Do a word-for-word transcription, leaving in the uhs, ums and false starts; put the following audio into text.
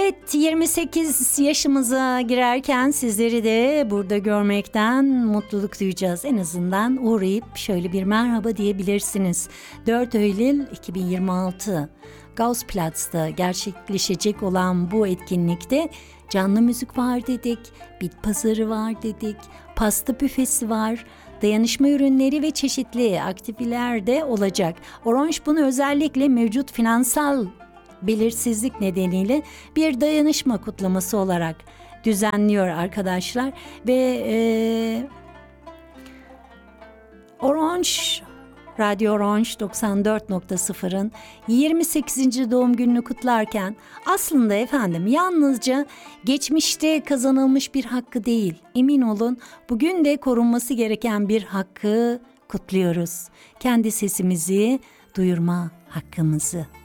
Evet, yirmi sekiz yaşımıza girerken sizleri de burada görmekten mutluluk duyacağız. En azından uğrayıp şöyle bir merhaba diyebilirsiniz. dört Eylül iki bin yirmi altı Gaussplatz'ta gerçekleşecek olan bu etkinlikte canlı müzik var dedik, bit pazarı var dedik, pasta büfesi var, dayanışma ürünleri ve çeşitli aktiviteler de olacak. Orange bunu özellikle mevcut finansal belirsizlik nedeniyle bir dayanışma kutlaması olarak düzenliyor arkadaşlar ve e, Orange Radyo Orange doksan dört nokta sıfırın yirmi sekizinci doğum gününü kutlarken aslında efendim yalnızca geçmişte kazanılmış bir hakkı değil, emin olun bugün de korunması gereken bir hakkı kutluyoruz. Kendi sesimizi duyurma hakkımızı.